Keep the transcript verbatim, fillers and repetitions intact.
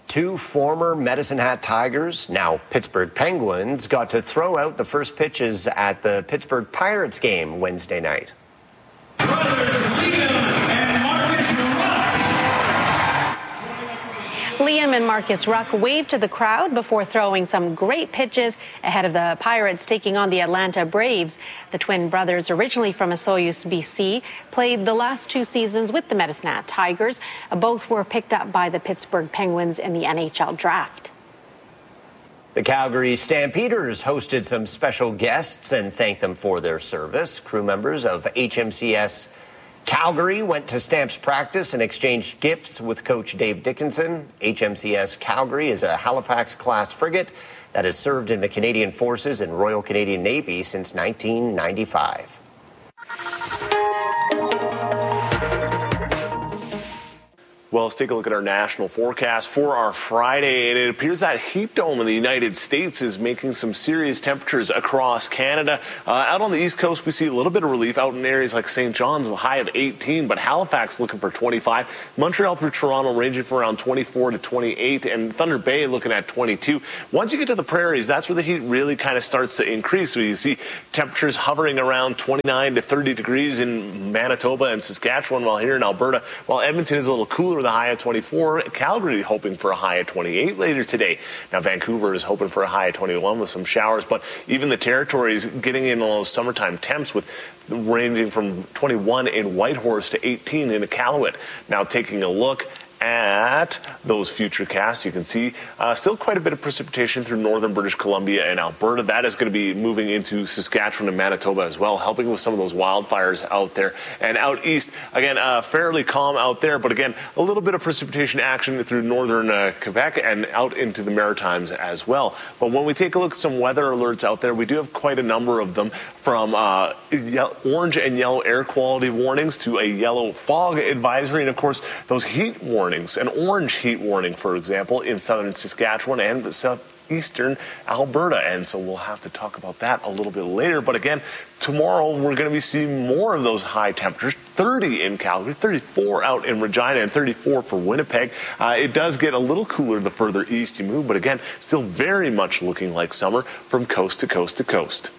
Two former Medicine Hat Tigers, now Pittsburgh Penguins, got to throw out the first pitches at the Pittsburgh Pirates game Wednesday night. Brothers Liam and Marcus Ruck. Liam and Marcus Ruck waved to the crowd before throwing some great pitches ahead of the Pirates taking on the Atlanta Braves. The twin brothers, originally from Osoyoos, B C, played the last two seasons with the Medicine Hat Tigers. Both were picked up by the Pittsburgh Penguins in the N H L draft. The Calgary Stampeders hosted some special guests and thanked them for their service. Crew members of H M C S Calgary went to Stamps practice and exchanged gifts with Coach Dave Dickinson. H M C S Calgary is a Halifax-class frigate that has served in the Canadian Forces and Royal Canadian Navy since nineteen ninety-five. Well, let's take a look at our national forecast for our Friday, and it appears that heat dome in the United States is making some serious temperatures across Canada. Uh, out on the East Coast, we see a little bit of relief out in areas like Saint John's, a high of eighteen, but Halifax looking for twenty-five. Montreal through Toronto ranging from around twenty-four to twenty-eight, and Thunder Bay looking at twenty-two. Once you get to the prairies, that's where the heat really kind of starts to increase. So you see temperatures hovering around twenty-nine to thirty degrees in Manitoba and Saskatchewan, while here in Alberta, while Edmonton is a little cooler with a high of twenty-four. Calgary hoping for a high of twenty-eight later today. Now Vancouver is hoping for a high of twenty-one with some showers, but even the territories getting in all those summertime temps with ranging from twenty-one in Whitehorse to eighteen in Iqaluit. Now taking a look at those future casts, you can see uh, still quite a bit of precipitation through northern British Columbia and Alberta. That is going to be moving into Saskatchewan and Manitoba as well, helping with some of those wildfires out there. And out east, again, uh, fairly calm out there, but again, a little bit of precipitation action through northern uh, Quebec and out into the Maritimes as well. But when we take a look at some weather alerts out there, we do have quite a number of them, from uh, orange and yellow air quality warnings to a yellow fog advisory, and of course, those heat warnings. An orange heat warning, for example, in southern Saskatchewan and southeastern Alberta. And so we'll have to talk about that a little bit later. But again, tomorrow we're going to be seeing more of those high temperatures. thirty in Calgary, thirty-four out in Regina, and thirty-four for Winnipeg. Uh, it does get a little cooler the further east you move, but again, still very much looking like summer from coast to coast to coast.